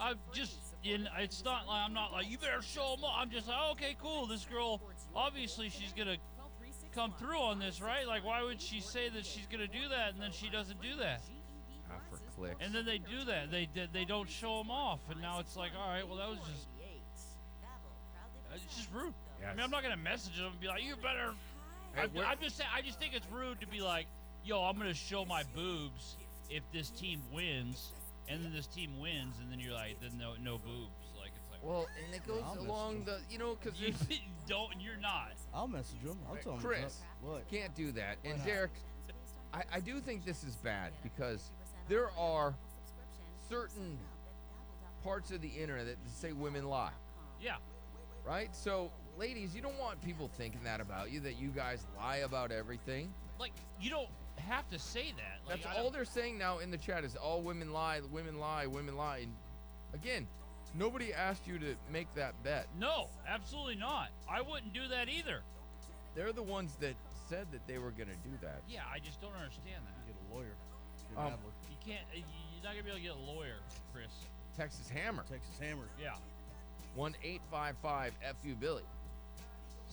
it's not like I'm not like you better show them. I'm just like, oh, okay, cool. This girl, obviously, she's gonna come through on this, right? Like, why would she say that she's gonna do that and then she doesn't do that? For clicks. And then they do that. They don't show them off, and now it's like, all right, well, that was just it's just rude. I Yes. mean, I'm not gonna message them and be like, you better. Hey, I'm just saying. I just think it's rude to be like, yo, I'm gonna show my boobs if this team wins, and then this team wins, and then you're like, then no boobs. Like it's like, Well, and it goes I'll message along them. the, because you don't, and you're not. I'll message him. I'll tell him. Chris, What? can't do that. And not? Derek, I do think this is bad because there are certain parts of the internet that say women lie, Yeah. right? So, ladies, you don't want people thinking that about you, that you guys lie about everything. Like you don't have to say that. Like, That's all they're saying now in the chat is all women lie, women lie, women lie. And again, nobody asked you to make that bet. No, absolutely not. I wouldn't do that either. They're the ones that said that they were going to do that. Yeah, I just don't understand that. Get a lawyer. Get an advocate. You can't. You're not gonna be able to get a lawyer, Chris. Texas Hammer, Texas Hammer. Yeah. 1-855-FU Billy.